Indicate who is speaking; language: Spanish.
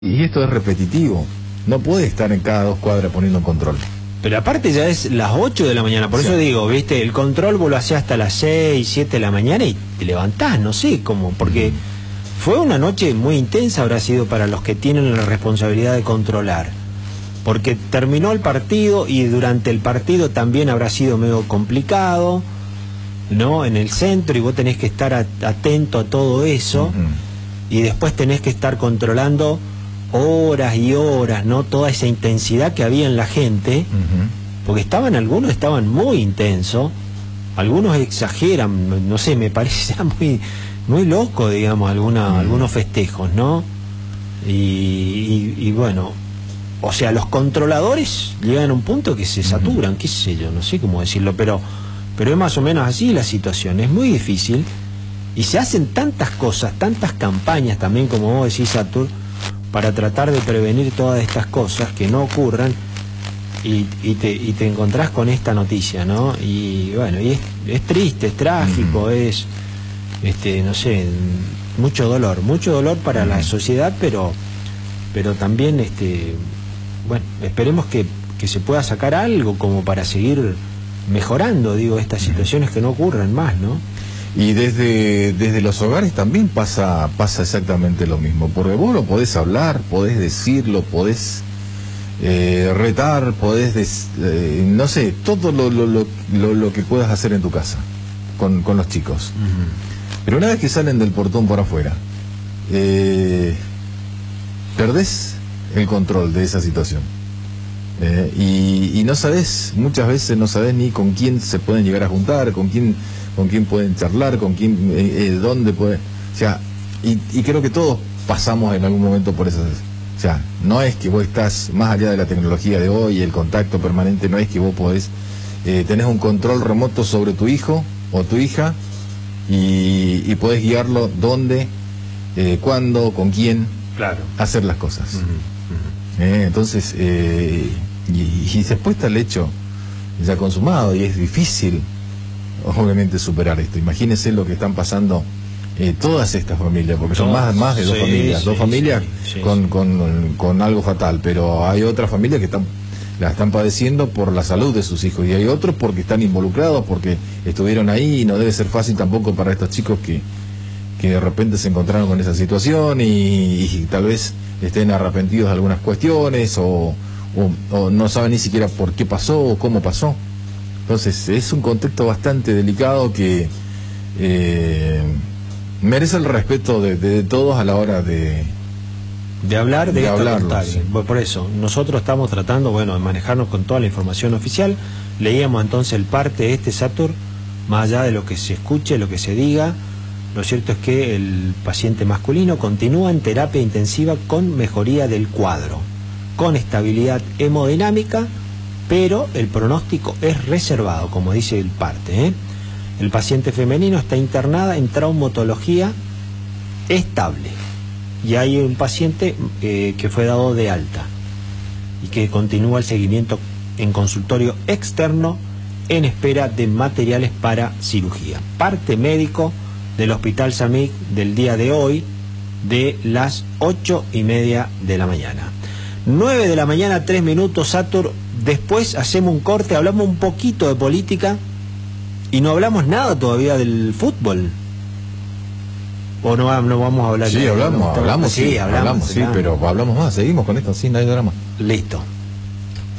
Speaker 1: Y esto es repetitivo. No puede estar en cada 2 cuadras poniendo un control.
Speaker 2: Pero aparte ya es las 8 de la mañana, por eso digo, viste, el control vos lo hacés hasta las 6, 7 de la mañana y te levantás, no sé cómo, porque fue una noche muy intensa, habrá sido para los que tienen la responsabilidad de controlar. Porque terminó el partido y durante el partido también habrá sido medio complicado, ¿no? En el centro, y vos tenés que estar atento a todo eso, y después tenés que estar controlando horas y horas, ¿no? Toda esa intensidad que había en la gente, porque algunos estaban muy intensos, algunos exageran, no sé, me parece muy loco, digamos, algunos festejos, ¿no? Y bueno, o sea, los controladores llegan a un punto que se saturan, qué sé yo, no sé cómo decirlo, pero es más o menos así la situación, es muy difícil, y se hacen tantas cosas, tantas campañas también, como vos decís, Satur, para tratar de prevenir todas estas cosas que no ocurran, y te encontrás con esta noticia, ¿no? Y bueno, y es triste, es trágico, es, no sé, mucho dolor para la sociedad, pero también, bueno, esperemos que se pueda sacar algo como para seguir mejorando, digo, estas situaciones que no ocurran más, ¿no?
Speaker 1: Y desde los hogares también pasa exactamente lo mismo, porque vos lo podés hablar, podés decirlo, podés retar, podés, no sé, todo lo que puedas hacer en tu casa con los chicos. Pero una vez que salen del portón por afuera, perdés el control de esa situación. Y no sabés, muchas veces no sabés ni con quién se pueden llegar a juntar, con quién pueden charlar, con quién, dónde pueden, o sea, y creo que todos pasamos en algún momento por esas, o sea, no es que vos estás más allá de la tecnología de hoy, el contacto permanente, no es que vos podés, tenés un control remoto sobre tu hijo o tu hija y podés guiarlo dónde, cuándo, con quién, claro, hacer las cosas. Entonces, y después está el hecho ya consumado y es difícil obviamente superar esto. Imagínense lo que están pasando todas estas familias, porque son más de dos familias, con algo fatal, pero hay otras familias que la están padeciendo por la salud de sus hijos, y hay otros porque están involucrados, porque estuvieron ahí, y no debe ser fácil tampoco para estos chicos que de repente se encontraron con esa situación y tal vez estén arrepentidos de algunas cuestiones o no saben ni siquiera por qué pasó o cómo pasó. Entonces es un contexto bastante delicado que merece el respeto de todos a la hora de
Speaker 2: hablar de
Speaker 1: hablarlo. Sí.
Speaker 2: Por eso, nosotros estamos tratando, bueno, de manejarnos con toda la información oficial. Leíamos entonces el parte de este Satur, más allá de lo que se escuche, lo que se diga. Lo cierto es que el paciente masculino continúa en terapia intensiva con mejoría del cuadro, con estabilidad hemodinámica, pero el pronóstico es reservado, como dice el parte, El paciente femenino está internada en traumatología estable, y hay un paciente que fue dado de alta y que continúa el seguimiento en consultorio externo en espera de materiales para cirugía. Parte médico del Hospital Samig del día de hoy, de las 8:30 de la mañana. 9 de la mañana, 3 minutos, Satur. Después hacemos un corte, hablamos un poquito de política y no hablamos nada todavía del fútbol. ¿O no vamos a hablar?
Speaker 1: Sí, hablamos,
Speaker 2: sí,
Speaker 1: pero hablamos más, seguimos con esto, sí, no hay drama.
Speaker 2: Listo.